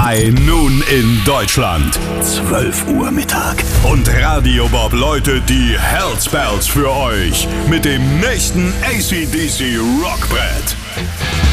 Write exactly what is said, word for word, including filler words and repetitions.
High Noon in Deutschland. zwölf Uhr Mittag. Und Radio Bob läutet die Hellspells für euch mit dem nächsten A C D C Rockbrett.